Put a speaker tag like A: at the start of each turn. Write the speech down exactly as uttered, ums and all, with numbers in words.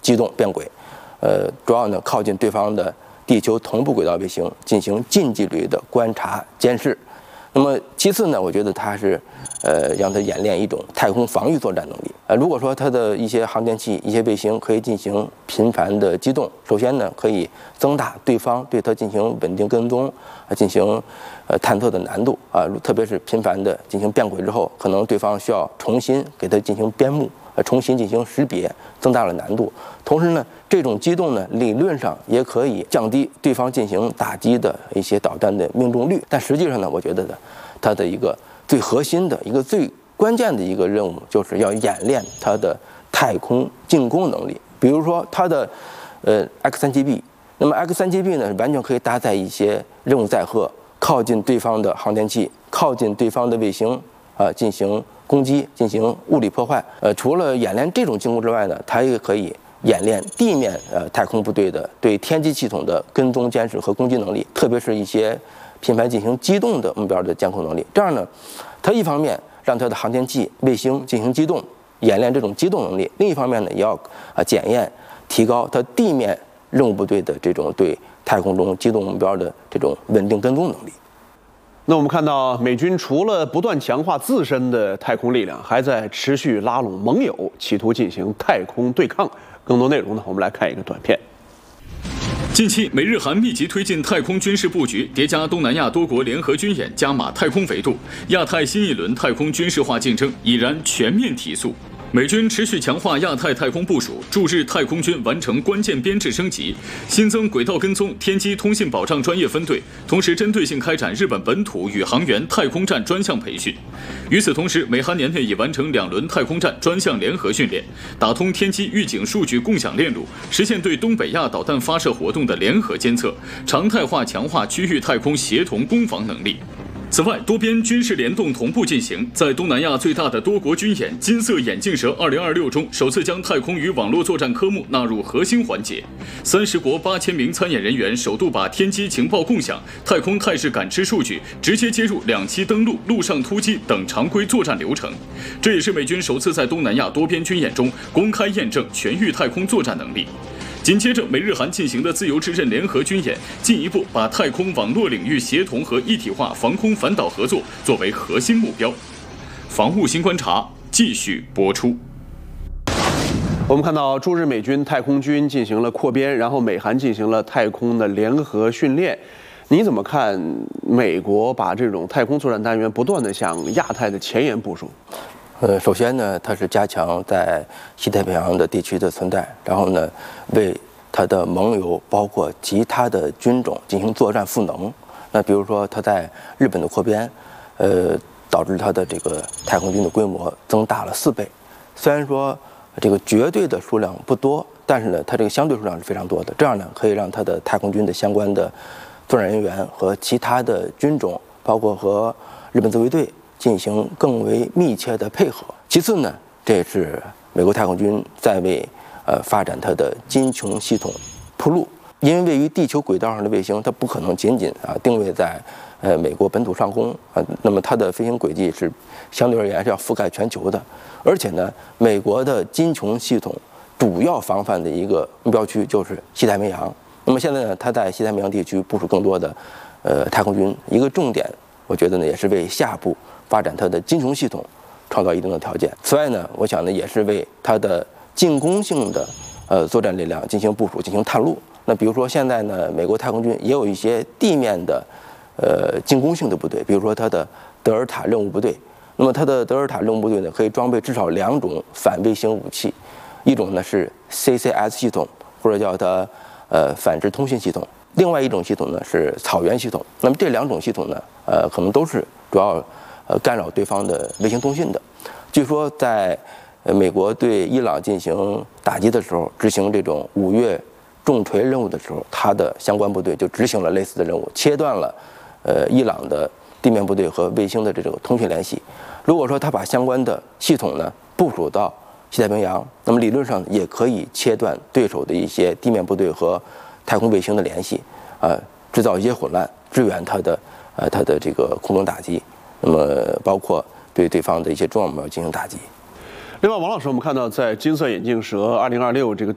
A: 机动变轨，呃，主要呢靠近对方的地球同步轨道卫星进行近距离的观察监视。那么其次呢，我觉得它是，呃，让它演练一种太空防御作战能力。呃，如果说它的一些航天器、一些卫星可以进行频繁的机动，首先呢，可以增大对方对它进行稳定跟踪、啊进行呃探测的难度啊，特别是频繁的进行变轨之后，可能对方需要重新给它进行编目，呃，重新进行识别，增大了难度。同时呢，这种机动呢，理论上也可以降低对方进行打击的一些导弹的命中率。但实际上呢，我觉得呢，它的一个最核心的一个最关键的一个任务，就是要演练它的太空进攻能力。比如说它的呃 X 三 G B， 那么 X 三 G B 呢，完全可以搭载一些任务载荷，靠近对方的航天器，靠近对方的卫星啊、呃，进行攻击，进行物理破坏。呃，除了演练这种进攻之外呢，它也可以演练地面呃太空部队的对天基系统的跟踪监视和攻击能力，特别是一些频繁进行机动的目标的监控能力。这样呢，它一方面让它的航天器、卫星进行机动，演练这种机动能力；另一方面呢，也要啊检验、提高它地面任务部队的这种对太空中机动目标的这种稳定跟踪能力。
B: 那我们看到，美军除了不断强化自身的太空力量，还在持续拉拢盟友，企图进行太空对抗。更多内容呢，我们来看一个短片。
C: 近期，美日韩密集推进太空军事布局，叠加东南亚多国联合军演，加码太空维度，亚太新一轮太空军事化竞争已然全面提速。美军持续强化亚太太空部署，驻日太空军完成关键编制升级，新增轨道跟踪、天基通信保障专业分队，同时针对性开展日本本土宇航员太空站专项培训。与此同时，美韩年内已完成两轮太空站专项联合训练，打通天基预警数据共享链路，实现对东北亚导弹发射活动的联合监测，常态化强化区域太空协同攻防能力。此外，多边军事联动同步进行，在东南亚最大的多国军演“金色眼镜蛇二零二六”中，首次将太空与网络作战科目纳入核心环节。三十国八千名参演人员首度把天基情报共享、太空态势感知数据直接接入两栖登陆、陆上突击等常规作战流程。这也是美军首次在东南亚多边军演中公开验证全域太空作战能力。紧接着，美日韩进行的自由之刃联合军演，进一步把太空网络领域协同和一体化防空反导合作作为核心目标。防务新观察继续播出。
B: 我们看到驻日美军太空军进行了扩编，然后美韩进行了太空的联合训练。你怎么看美国把这种太空作战单元不断地向亚太的前沿部署？
A: 呃，首先呢，它是加强在西太平洋的地区的存在，然后呢，为它的盟友包括其他的军种进行作战赋能。那比如说，它在日本的扩编，呃，导致它的这个太空军的规模增大了四倍。虽然说这个绝对的数量不多，但是呢，它这个相对数量是非常多的。这样呢，可以让它的太空军的相关的作战人员和其他的军种，包括和日本自卫队进行更为密切的配合。其次呢，这也是美国太空军在为呃发展它的金琼系统铺路。因为位于地球轨道上的卫星，它不可能仅仅啊定位在呃美国本土上空啊，那么它的飞行轨迹是相对而言是要覆盖全球的。而且呢，美国的金琼系统主要防范的一个目标区就是西太平洋。那么现在呢，它在西太平洋地区部署更多的呃太空军，一个重点，我觉得呢也是为下步发展它的金琼系统创造一定的条件。此外呢，我想呢也是为它的进攻性的呃作战力量进行部署、进行探路。那比如说现在呢，美国太空军也有一些地面的呃进攻性的部队，比如说它的德尔塔任务部队。那么它的德尔塔任务部队呢，可以装备至少两种反卫星武器，一种呢是 C C S 系统，或者叫它呃反制通信系统；另外一种系统呢是草原系统。那么这两种系统呢，呃可能都是主要呃干扰对方的卫星通信的。据说在呃美国对伊朗进行打击的时候，执行这种五月重锤任务的时候，它的相关部队就执行了类似的任务，切断了呃伊朗的地面部队和卫星的这种通讯联系。如果说他把相关的系统呢部署到西太平洋，那么理论上也可以切断对手的一些地面部队和太空卫星的联系，啊、呃，制造一些混乱，支援他的呃他的这个空中打击，那么包括对对方的一些重要目标进行打击。
B: 另外，王老师，我们看到在金色眼镜蛇二零二六这个